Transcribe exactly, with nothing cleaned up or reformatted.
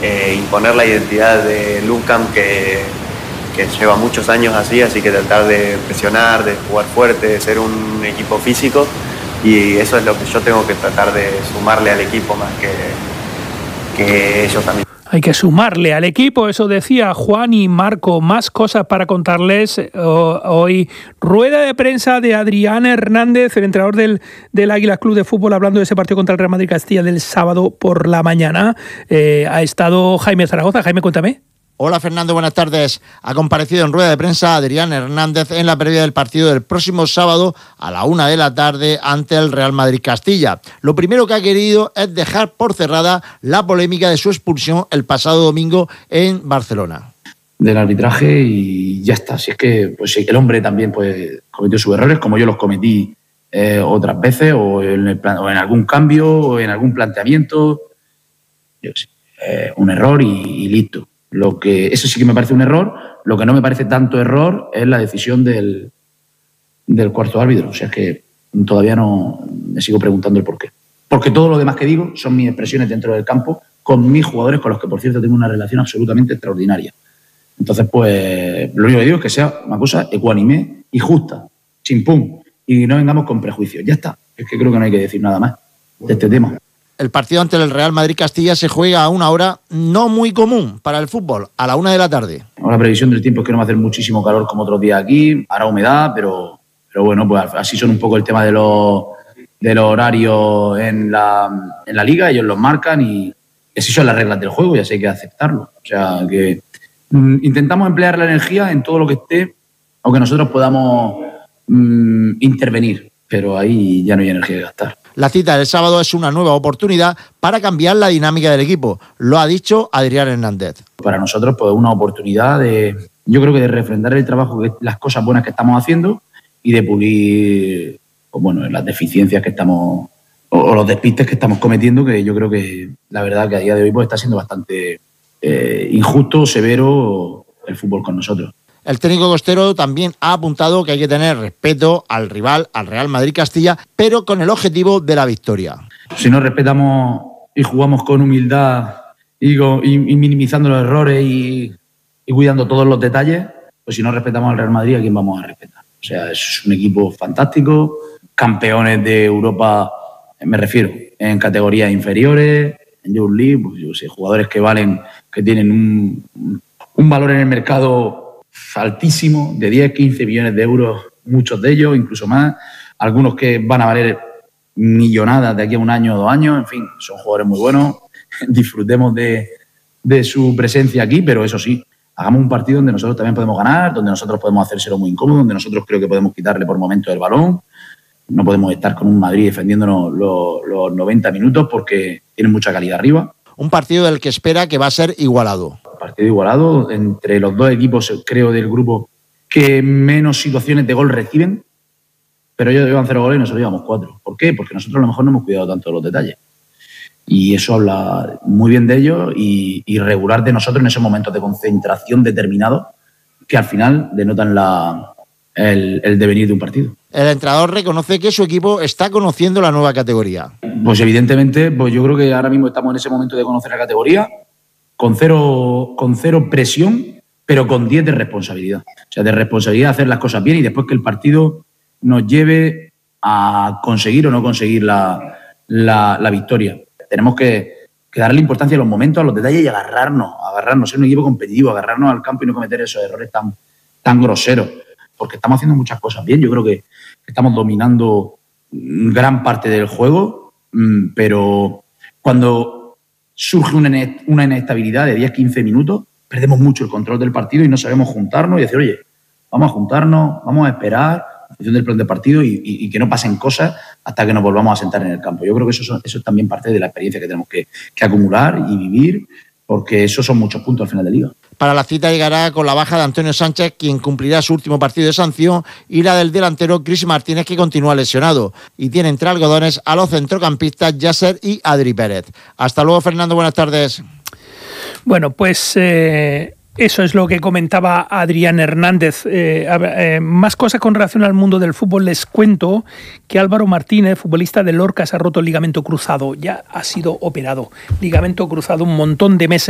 eh, imponer la identidad de Lucam que, que lleva muchos años así, así que tratar de presionar, de jugar fuerte, de ser un equipo físico, y eso es lo que yo tengo que tratar de sumarle al equipo más que, que ellos también. Hay que sumarle al equipo, eso decía Juan y Marco. Más cosas para contarles hoy. Rueda de prensa de Adrián Hernández, el entrenador del, del Águilas Club de Fútbol, hablando de ese partido contra el Real Madrid Castilla del sábado por la mañana. Eh, ha estado Jaime Zaragoza. Jaime, cuéntame. Hola Fernando, buenas tardes. Ha comparecido en rueda de prensa Adrián Hernández en la previa del partido del próximo sábado a la una de la tarde ante el Real Madrid Castilla. Lo primero que ha querido es dejar por cerrada la polémica de su expulsión el pasado domingo en Barcelona. Del arbitraje y ya está. Si es que pues, el hombre también pues, cometió sus errores, como yo los cometí eh, otras veces, o en, el plan, o en algún cambio, o en algún planteamiento. Yo sé, eh, un error y, y listo. Lo que, eso sí que me parece un error. Lo que no me parece tanto error es la decisión del, del cuarto árbitro. O sea, es que todavía no me sigo preguntando el por qué. Porque todo lo demás que digo son mis expresiones dentro del campo con mis jugadores, con los que, por cierto, tengo una relación absolutamente extraordinaria. Entonces, pues, lo único que digo es que sea una cosa ecuánime y justa, chimpum, y no vengamos con prejuicios. Ya está. Es que creo que no hay que decir nada más de este tema. El partido ante el Real Madrid Castilla se juega a una hora no muy común para el fútbol, a la una de la tarde. La previsión del tiempo es que no va a hacer muchísimo calor como otros días aquí, hará humedad, pero, pero bueno, pues así son un poco el tema de los, de los horarios en la, en la liga, ellos los marcan y así son las reglas del juego y así hay que aceptarlo. O sea, que mm, intentamos emplear la energía en todo lo que esté, aunque nosotros podamos mm, intervenir, pero ahí ya no hay energía que gastar. La cita del sábado es una nueva oportunidad para cambiar la dinámica del equipo, lo ha dicho Adrián Hernández. Para nosotros, pues una oportunidad de, yo creo que de refrendar el trabajo, las cosas buenas que estamos haciendo y de pulir, pues bueno, las deficiencias que estamos, o, o los despistes que estamos cometiendo, que yo creo que la verdad que a día de hoy pues está siendo bastante eh, injusto, severo el fútbol con nosotros. El técnico costero también ha apuntado que hay que tener respeto al rival, al Real Madrid Castilla, pero con el objetivo de la victoria. Si no respetamos y jugamos con humildad y, y, y minimizando los errores y, y cuidando todos los detalles, pues si no respetamos al Real Madrid, ¿a quién vamos a respetar? O sea, es un equipo fantástico, campeones de Europa, me refiero, en categorías inferiores, en Youth League, pues yo sé, jugadores que valen, que tienen un, un valor en el mercado altísimo, de diez, quince millones de euros, muchos de ellos, incluso más, algunos que van a valer millonadas de aquí a un año o dos años, en fin, son jugadores muy buenos, disfrutemos de, de su presencia aquí, pero eso sí, hagamos un partido donde nosotros también podemos ganar, donde nosotros podemos hacérselo muy incómodo, donde nosotros creo que podemos quitarle por momentos el balón, no podemos estar con un Madrid defendiéndonos los, los noventa minutos porque tienen mucha calidad arriba. Un partido del que espera que va a ser igualado. Partido igualado entre los dos equipos, creo, del grupo que menos situaciones de gol reciben, pero ellos llevan cero goles y nosotros llevamos cuatro. ¿Por qué? Porque nosotros a lo mejor no hemos cuidado tanto de los detalles. Y eso habla muy bien de ellos y, y regular de nosotros en esos momentos de concentración determinados que al final denotan la, el, el devenir de un partido. El entrenador reconoce que su equipo está conociendo la nueva categoría. Pues evidentemente, pues yo creo que ahora mismo estamos en ese momento de conocer la categoría, con cero, con cero presión, pero con diez de responsabilidad. O sea, de responsabilidad de hacer las cosas bien y después que el partido nos lleve a conseguir o no conseguir la, la, la victoria. Tenemos que, que darle importancia a los momentos, a los detalles y agarrarnos, agarrarnos, ser un equipo competitivo, agarrarnos al campo y no cometer esos errores tan, tan groseros. Porque estamos haciendo muchas cosas bien. Yo creo que estamos dominando gran parte del juego, pero cuando surge una inestabilidad de diez, quince minutos, perdemos mucho el control del partido y no sabemos juntarnos y decir, oye, vamos a juntarnos, vamos a esperar en función del plan de partido y, y, y que no pasen cosas hasta que nos volvamos a sentar en el campo. Yo creo que eso, eso es también parte de la experiencia que tenemos que, que acumular y vivir, porque esos son muchos puntos al final de liga. Para la cita llegará con la baja de Antonio Sánchez, quien cumplirá su último partido de sanción, y la del delantero Chris Martínez, que continúa lesionado. Y tiene entre algodones a los centrocampistas Yasser y Adri Pérez. Hasta luego, Fernando, buenas tardes. Bueno, pues eh, eso es lo que comentaba Adrián Hernández. Eh, eh, más cosas con relación al mundo del fútbol. Les cuento que Álvaro Martínez, futbolista del Lorca, se ha roto el ligamento cruzado. Ya ha sido operado. Ligamento cruzado un montón de meses.